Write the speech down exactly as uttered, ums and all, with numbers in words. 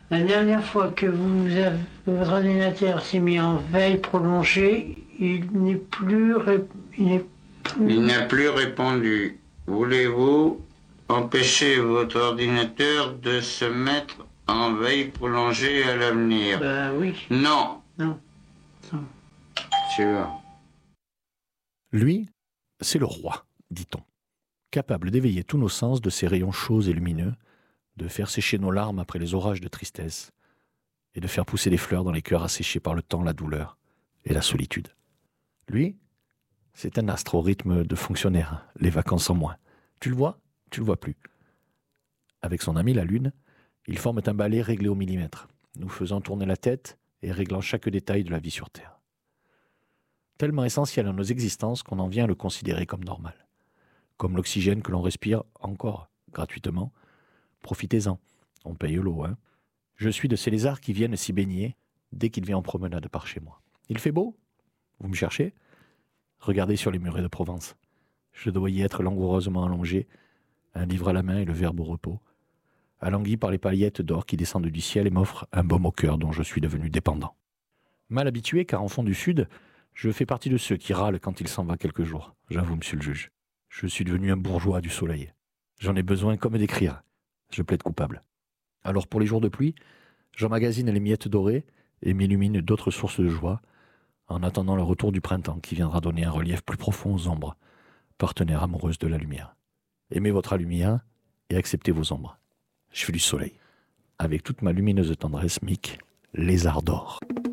La dernière fois que vous avez, votre ordinateur s'est mis en veille prolongée, il n'est plus, il n'est plus... Il n'a plus répondu. Voulez-vous empêcher votre ordinateur de se mettre en veille prolongée à l'avenir? Ben oui. Non. Non. Non. Suivant. Lui, c'est le roi, dit-on, capable d'éveiller tous nos sens de ses rayons chauds et lumineux, de faire sécher nos larmes après les orages de tristesse, et de faire pousser des fleurs dans les cœurs asséchés par le temps, la douleur et la solitude. Lui, c'est un astre au rythme de fonctionnaire, les vacances en moins. Tu le vois, tu le vois plus. Avec son ami la Lune, ils forment un balai réglé au millimètre, nous faisant tourner la tête et réglant chaque détail de la vie sur Terre. Tellement essentiel à nos existences qu'on en vient à le considérer comme normal. Comme l'oxygène que l'on respire encore gratuitement. Profitez-en, on paye l'eau, hein. Je suis de ces lézards qui viennent s'y baigner dès qu'il vient en promenade par chez moi. Il fait beau? Vous me cherchez? Regardez sur les murets de Provence. Je dois y être langoureusement allongé, un livre à la main et le verbe au repos, alangui par les paillettes d'or qui descendent du ciel et m'offrent un baume au cœur dont je suis devenu dépendant. Mal habitué, car en fond du Sud, je fais partie de ceux qui râlent quand il s'en va quelques jours. J'avoue, monsieur le juge. Je suis devenu un bourgeois du soleil. J'en ai besoin comme d'écrire. Je plaide coupable. Alors pour les jours de pluie, j'emmagasine les miettes dorées et m'illumine d'autres sources de joie, en attendant le retour du printemps qui viendra donner un relief plus profond aux ombres, partenaire amoureuse de la lumière. Aimez votre lumière et acceptez vos ombres. Je fais du soleil. Avec toute ma lumineuse tendresse, Mick, lézard d'or.